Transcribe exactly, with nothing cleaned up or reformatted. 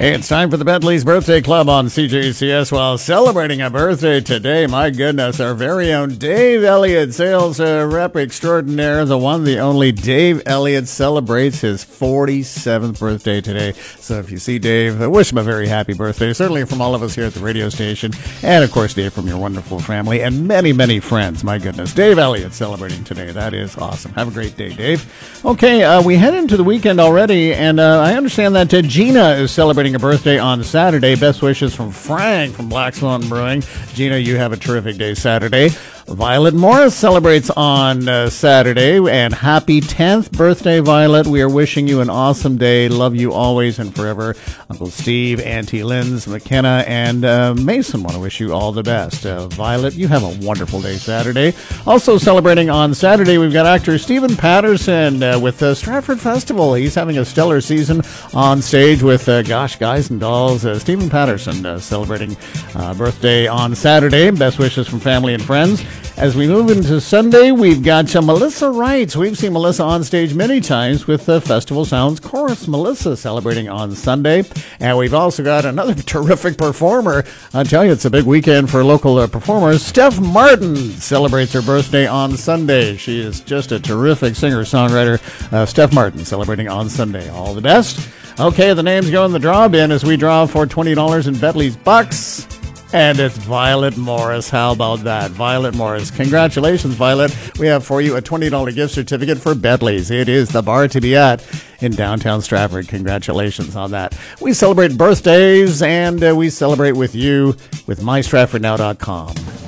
Hey, it's time for the Bentley's Birthday Club on C J C S. While celebrating a birthday today, my goodness, our very own Dave Elliott, sales uh, rep extraordinaire, the one, the only Dave Elliott celebrates his forty-seventh birthday today. So if you see Dave, I wish him a very happy birthday, certainly from all of us here at the radio station, and of course, Dave, from your wonderful family and many, many friends. My goodness, Dave Elliott celebrating today. That is awesome. Have a great day, Dave. Okay, uh, we head into the weekend already, and uh, I understand that uh, Gina is celebrating a birthday on Saturday. Best wishes from Frank from Black Swan Brewing. Gina, you have a terrific day Saturday. Violet Morris celebrates on uh, Saturday, and happy tenth birthday, Violet. We are wishing you an awesome day. Love you always and forever. Uncle Steve, Auntie Linz, McKenna, and uh, Mason want to wish you all the best. Uh, Violet, you have a wonderful day Saturday. Also celebrating on Saturday, we've got actor Stephen Patterson uh, with the Stratford Festival. He's having a stellar season on stage with, uh, gosh, guys and dolls. Uh, Stephen Patterson uh, celebrating uh, birthday on Saturday. Best wishes from family and friends. As we move into Sunday, we've got uh, Melissa Wright. We've seen Melissa on stage many times with the Festival Sounds Chorus. Melissa celebrating on Sunday. And we've also got another terrific performer. I tell you, it's a big weekend for local uh, performers. Steph Martin celebrates her birthday on Sunday. She is just a terrific singer-songwriter. Uh, Steph Martin celebrating on Sunday. All the best. Okay, the names go in the draw bin as we draw for twenty dollars in Bentley's Bucks. And it's Violet Morris. How about that? Violet Morris. Congratulations, Violet. We have for you a twenty dollars gift certificate for Bentley's. It is the bar to be at in downtown Stratford. Congratulations on that. We celebrate birthdays, and uh, we celebrate with you with my stratford now dot com.